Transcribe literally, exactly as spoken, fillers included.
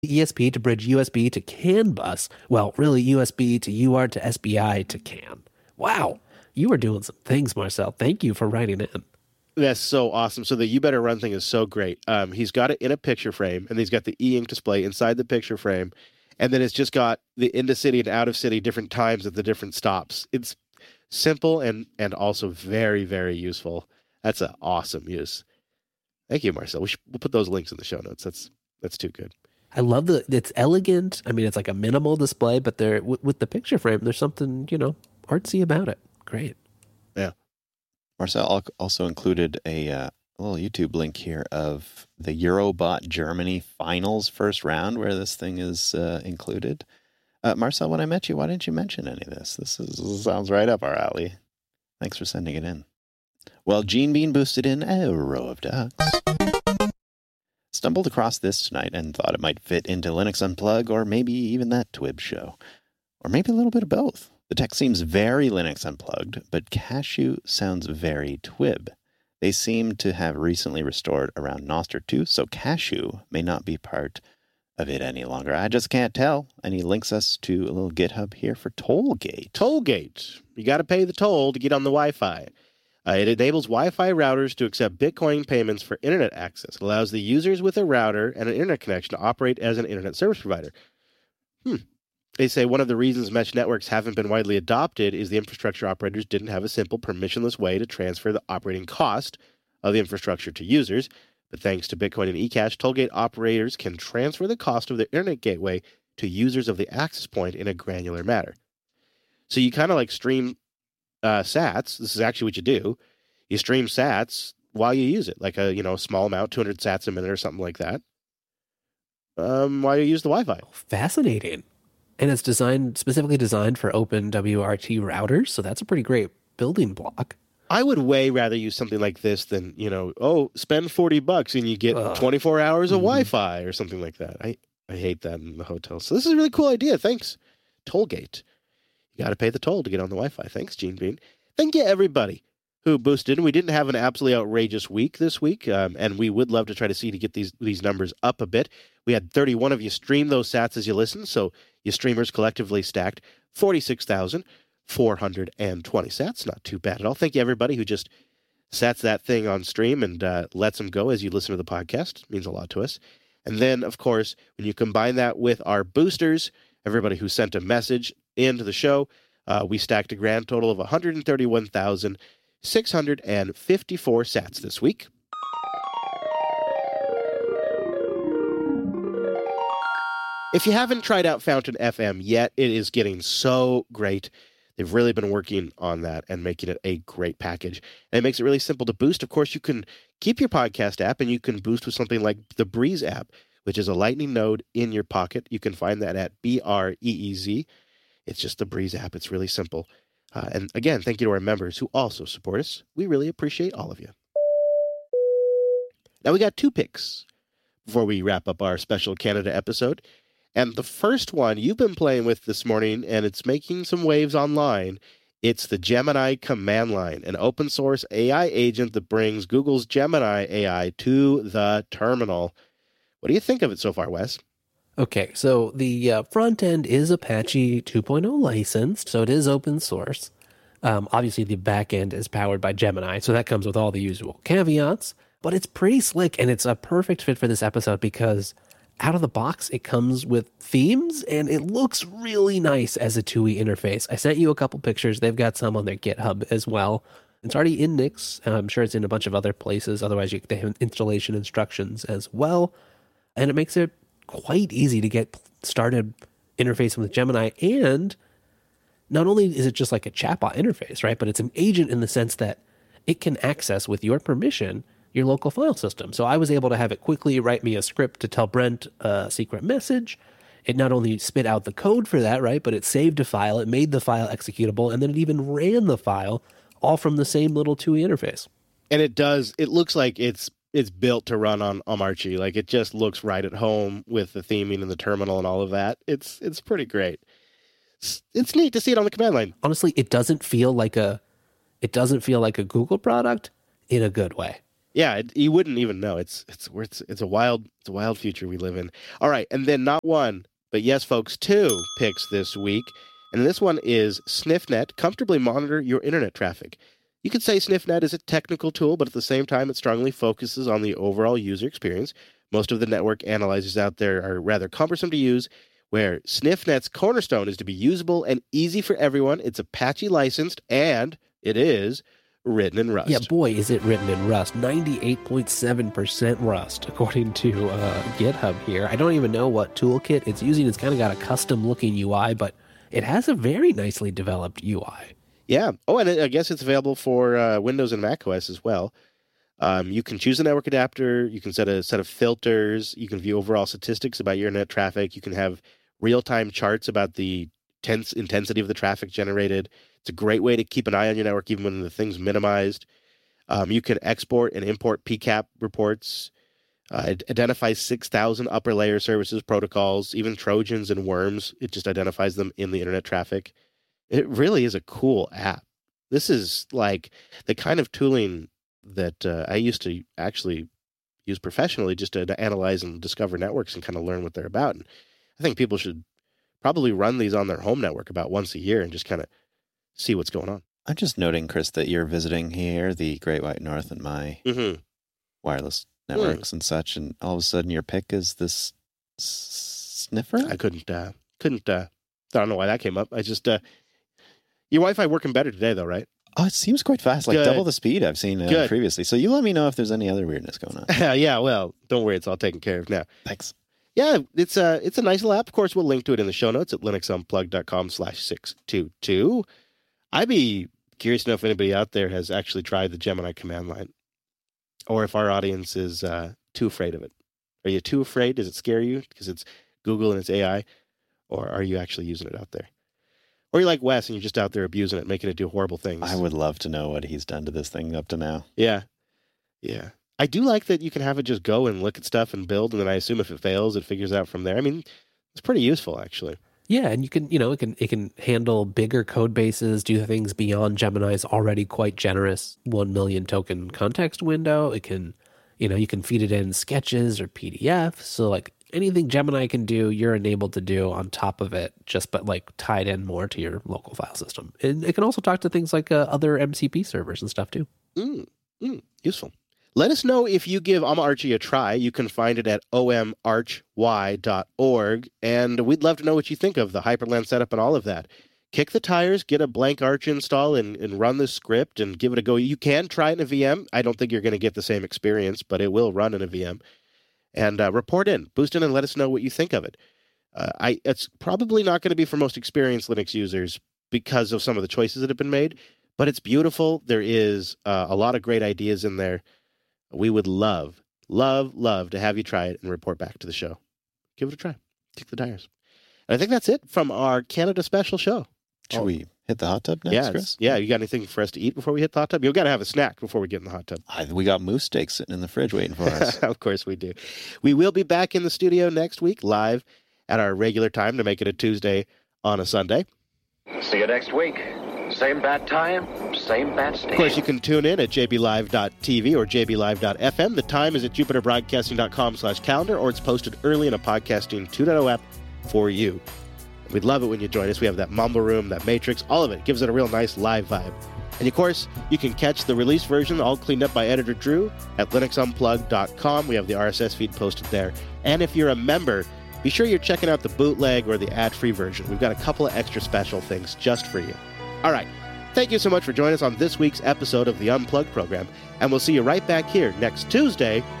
E S P to bridge U S B to CAN bus. Well, really U S B to U A R T to S P I to CAN. Wow. You are doing some things, Marcel. Thank you for writing in. That's so awesome. So the You Better Run thing is so great. Um, he's got it in a picture frame, and he's got the e-ink display inside the picture frame, and then it's just got the into city and out of city different times at the different stops. It's simple and and also very, very useful. That's an awesome use. Thank you, Marcel. We should, we'll put those links in the show notes. That's that's too good. I love the, it's elegant. I mean, it's like a minimal display, but there w- with the picture frame, there's something, you know, artsy about it. Great. Yeah. Marcel also included a, uh, a little YouTube link here of the Eurobot Germany finals first round where this thing is uh, included. Uh, Marcel, when I met you, why didn't you mention any of this? This, is, this sounds right up our alley. Thanks for sending it in. Well, Gene Bean boosted in a row of ducks. Stumbled across this tonight and thought it might fit into Linux Unplug or maybe even that Twib show. Or maybe a little bit of both. The tech seems very Linux Unplugged, but Cashew sounds very Twib. They seem to have recently restored around Nostr two, so Cashew may not be part of it any longer. I just can't tell. And he links us to a little GitHub here for Tollgate. Tollgate. You got to pay the toll to get on the Wi-Fi. Uh, it enables Wi-Fi routers to accept Bitcoin payments for internet access. It allows the users with a router and an internet connection to operate as an internet service provider. Hmm. They say one of the reasons mesh networks haven't been widely adopted is the infrastructure operators didn't have a simple, permissionless way to transfer the operating cost of the infrastructure to users. But thanks to Bitcoin and eCash, Tollgate operators can transfer the cost of their internet gateway to users of the access point in a granular manner. So you kind of like stream uh, sats. This is actually what you do. You stream sats while you use it, like a you know small amount, two hundred sats a minute or something like that, um, while you use the Wi-Fi. Fascinating. And it's designed specifically designed for open W R T routers, so that's a pretty great building block. I would way rather use something like this than, you know, oh, spend forty bucks and you get Ugh. twenty-four hours of mm-hmm. Wi-Fi or something like that. I, I hate that in the hotel. So this is a really cool idea. Thanks, Tollgate. You got to pay the toll to get on the Wi-Fi. Thanks, Gene Bean. Thank you, everybody who boosted. We didn't have an absolutely outrageous week this week, um, and we would love to try to see to get these these numbers up a bit. We had thirty-one of you stream those sats as you listen, so you streamers collectively stacked forty-six thousand four hundred twenty sats. Not too bad at all. Thank you, everybody who just sats that thing on stream and uh, lets them go as you listen to the podcast. It means a lot to us. And then, of course, when you combine that with our boosters, everybody who sent a message into the show, uh, we stacked a grand total of one hundred thirty-one thousand six hundred fifty-four sats this week. If you haven't tried out Fountain F M yet, it is getting so great. They've really been working on that and making it a great package. And it makes it really simple to boost. Of course, you can keep your podcast app and you can boost with something like the Breeze app, which is a Lightning node in your pocket. You can find that at B R E E Z. It's just the Breeze app. It's really simple. Uh, and again, thank you to our members who also support us. We really appreciate all of you. Now we got two picks before we wrap up our special Canada episode. And the first one you've been playing with this morning, and it's making some waves online. It's the Gemini Command Line, an open source A I agent that brings Google's Gemini A I to the terminal. What do you think of it so far, Wes? Okay, so the uh, front end is Apache two point oh licensed, so it is open source. Um, obviously, the back end is powered by Gemini, so that comes with all the usual caveats. But it's pretty slick, and it's a perfect fit for this episode because out of the box, it comes with themes, and it looks really nice as a T U I interface. I sent you a couple pictures. They've got some on their GitHub as well. It's already in Nix. I'm sure it's in a bunch of other places. Otherwise, you, they have installation instructions as well. And it makes it quite easy to get started interfacing with Gemini. And not only is it just like a chatbot interface, right? But it's an agent in the sense that it can access, with your permission, your local file system. So I was able to have it quickly write me a script to tell Brent a secret message. It not only spit out the code for that, right, but it saved a file, it made the file executable, and then it even ran the file all from the same little T U I interface. And it does, it looks like it's it's built to run on Omarchy. Like it just looks right at home with the theming and the terminal and all of that. It's it's pretty great. It's, it's neat to see it on the command line. Honestly, it doesn't feel like a it doesn't feel like a Google product in a good way. Yeah, it, you wouldn't even know. It's it's it's it's a wild it's a wild future we live in. All right, and then not one, but yes, folks, two picks this week. And this one is SniffNet. Comfortably monitor your internet traffic. You could say SniffNet is a technical tool, but at the same time, it strongly focuses on the overall user experience. Most of the network analyzers out there are rather cumbersome to use, where SniffNet's cornerstone is to be usable and easy for everyone. It's Apache licensed, and it is written in Rust. Yeah, boy, is it written in Rust. ninety-eight point seven percent Rust, according to uh, GitHub here. I don't even know what toolkit it's using. It's kind of got a custom-looking U I, but it has a very nicely developed U I. Yeah. Oh, and I guess it's available for uh, Windows and macOS as well. Um, you can choose a network adapter. You can set a set of filters. You can view overall statistics about your internet traffic. You can have real-time charts about the tense intensity of the traffic generated. It's a great way to keep an eye on your network even when the thing's minimized. Um, you can export and import P CAP reports. Uh, it identifies six thousand upper layer services, protocols, even Trojans and worms. It just identifies them in the internet traffic. It really is a cool app. This is like the kind of tooling that uh, I used to actually use professionally just to, to analyze and discover networks and kind of learn what they're about. And I think people should probably run these on their home network about once a year and just kind of see what's going on. I'm just noting, Chris, that you're visiting here, the Great White North, and my Mm-hmm. wireless networks mm. and such, and all of a sudden your pick is this s- sniffer? I couldn't, uh, couldn't, uh, I don't know why that came up. I just, uh, your Wi-Fi working better today though, right? Oh, it seems quite fast, like Good. double the speed I've seen uh, previously. So you let me know if there's any other weirdness going on. Yeah, well, don't worry, it's all taken care of now. Thanks. Yeah, it's a, it's a nice little app. Of course, we'll link to it in the show notes at linuxunplug.com slash 622. I'd be curious to know if anybody out there has actually tried the Gemini command line, or if our audience is uh, too afraid of it. Are you too afraid? Does it scare you because it's Google and it's A I? Or are you actually using it out there? Or you're like Wes and you're just out there abusing it, making it do horrible things. I would love to know what he's done to this thing up to now. Yeah. Yeah. I do like that you can have it just go and look at stuff and build, and then I assume if it fails, it figures out from there. I mean, it's pretty useful, actually. Yeah, and you can, you know, it can it can handle bigger code bases, do things beyond Gemini's already quite generous one million token context window. It can, you know, you can feed it in sketches or P D Fs. So like anything Gemini can do, you're enabled to do on top of it, just but like tied in more to your local file system. And it can also talk to things like uh, other M C P servers and stuff too. Mm, mm, useful. Let us know if you give OmArchy a try. You can find it at o m arch y dot org, and we'd love to know what you think of the Hyprland setup and all of that. Kick the tires, get a blank Arch install, and, and run this script and give it a go. You can try it in a V M. I don't think you're going to get the same experience, but it will run in a V M. And uh, report in, boost in, and let us know what you think of it. Uh, I It's probably not going to be for most experienced Linux users because of some of the choices that have been made, but it's beautiful. There is uh, a lot of great ideas in there. We would love, love, love to have you try it and report back to the show. Give it a try. Kick the tires. And I think that's it from our Canada special show. Should oh. we hit the hot tub next, yeah, Chris? Yeah, you got anything for us to eat before we hit the hot tub? You've got to have a snack before we get in the hot tub. I, we got moose steaks sitting in the fridge waiting for us. Of course we do. We will be back in the studio next week, live at our regular time to make it a Tuesday on a Sunday. See you next week. Same bad time, same bad station. Of course, you can tune in at j b live dot t v or j b live dot f m. The time is at jupiter broadcasting dot com slash calendar, or it's posted early in a Podcasting two point oh app for you. We'd love it when you join us. We have that mumble room, that matrix, all of it. It gives it a real nice live vibe. And of course, you can catch the release version all cleaned up by editor Drew at linux unplugged dot com. We have the R S S feed posted there. And if you're a member, be sure you're checking out the bootleg or the ad-free version. We've got a couple of extra special things just for you. All right. Thank you so much for joining us on this week's episode of the Unplugged program, and we'll see you right back here next Tuesday